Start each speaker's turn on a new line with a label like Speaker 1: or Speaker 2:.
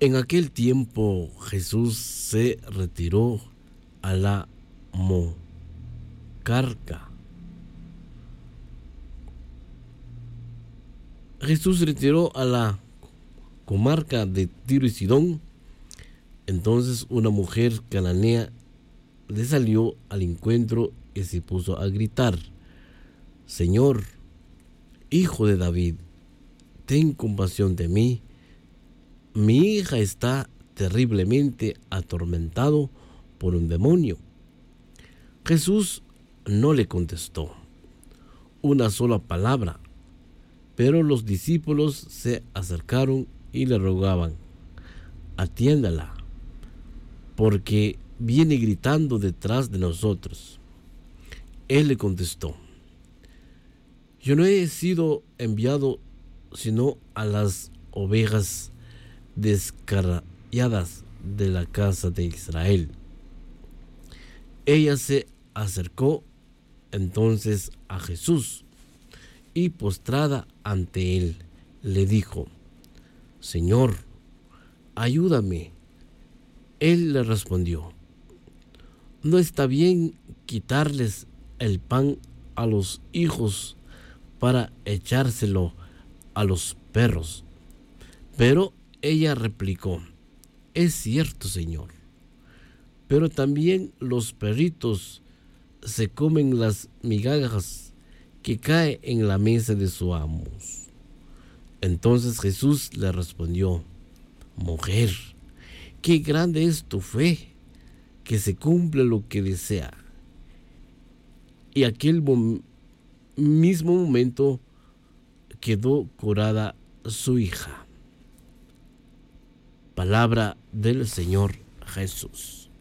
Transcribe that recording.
Speaker 1: En aquel tiempo Jesús se retiró a la Mocarca. Jesús se retiró a la comarca de Tiro y Sidón. Entonces una mujer cananea le salió al encuentro y se puso a gritar: Señor, Hijo de David, ten compasión de mí. Mi hija está terriblemente atormentado por un demonio. Jesús no le contestó una sola palabra, pero los discípulos se acercaron y le rogaban: atiéndala, porque viene gritando detrás de nosotros. Él le contestó: yo no he sido enviado sino a las ovejas descarriadas de la casa de Israel. Ella se acercó entonces a Jesús y postrada ante él le dijo: Señor, ayúdame. Él le respondió: no está bien quitarles el pan a los hijos para echárselo a los perros. Pero ella replicó: es cierto, Señor, pero también los perritos se comen las migajas que caen en la mesa de sus amos. Entonces Jesús le respondió: mujer, qué grande es tu fe, que se cumple lo que desea. Y aquel mismo momento quedó curada su hija. Palabra del Señor Jesús.